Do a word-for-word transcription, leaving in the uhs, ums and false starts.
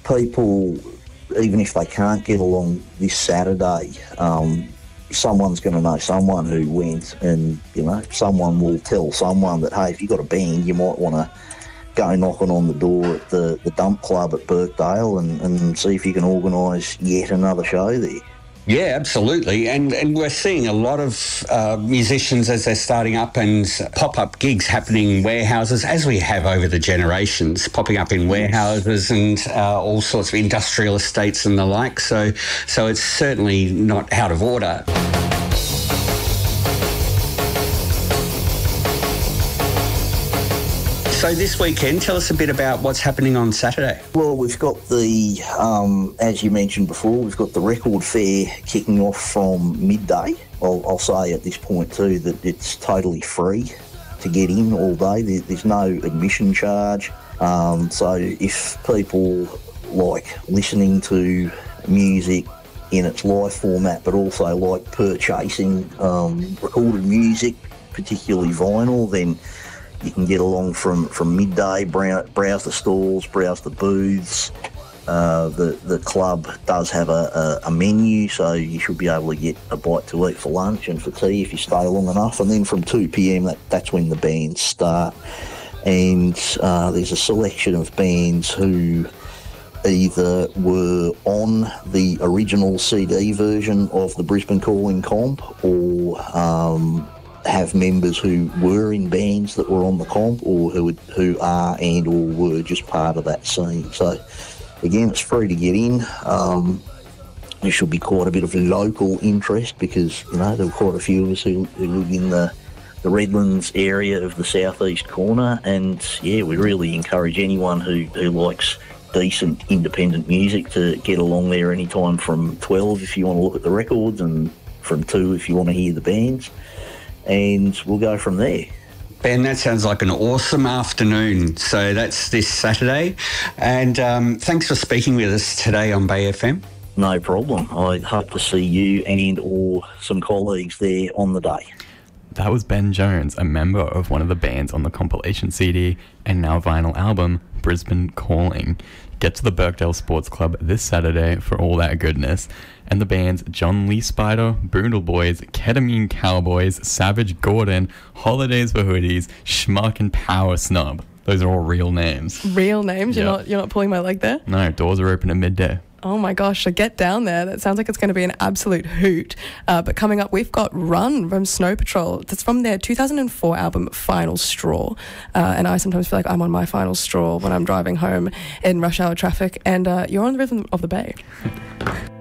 people, even if they can't get along this Saturday, um, someone's going to know someone who went, and, you know, someone will tell someone that, hey, if you've got a band, you might want to go knocking on the door at the, the Dump Club at Birkdale and, and see if you can organise yet another show there. Yeah, absolutely. And and we're seeing a lot of uh, musicians as they're starting up and pop-up gigs happening in warehouses, as we have over the generations, popping up in warehouses and uh, all sorts of industrial estates and the like. So, so it's certainly not out of order. So this weekend, tell us a bit about what's happening on Saturday. Well, we've got the, um, as you mentioned before, we've got the record fair kicking off from midday. I'll, I'll say at this point too that it's totally free to get in all day. There, there's no admission charge. Um, so if people like listening to music in its live format, but also like purchasing um, recorded music, particularly vinyl, then you can get along from, from midday, browse, browse the stalls, browse the booths. Uh, the, the club does have a, a, a menu, so you should be able to get a bite to eat for lunch and for tea if you stay long enough. And then from two p.m, that, that's when the bands start. And uh, there's a selection of bands who either were on the original C D version of the Brisbane Calling comp, or um, have members who were in bands that were on the comp, or who who are and or were just part of that scene. So again, it's free to get in. Um, there should be quite a bit of local interest because, you know, there were quite a few of us who, who live in the, the Redlands area of the southeast corner, and yeah, we really encourage anyone who, who likes decent independent music to get along there anytime from twelve if you want to look at the records, and from two if you want to hear the bands. And we'll go from there. Ben, that sounds like an awesome afternoon. So that's this Saturday. And um, thanks for speaking with us today on Bay F M. No problem. I hope to see you and or some colleagues there on the day. That was Ben Jones, a member of one of the bands on the compilation C D and now vinyl album, Brisbane Calling. Get to the Birkdale Sports Club this Saturday for all that goodness. And the bands John Lee Spider, Boondle Boys, Ketamine Cowboys, Savage Gordon, Holidays for Hoodies, Schmuck and Power Snub. Those are all real names. Real names? Yep. You're not you're not pulling my leg there? No, doors are open at midday. Oh my gosh, so get down there. That sounds like it's going to be an absolute hoot. Uh, but coming up, we've got Run from Snow Patrol. That's from their two thousand four album, Final Straw. Uh, and I sometimes feel like I'm on my final straw when I'm driving home in rush hour traffic. And uh, you're on the rhythm of the Bay.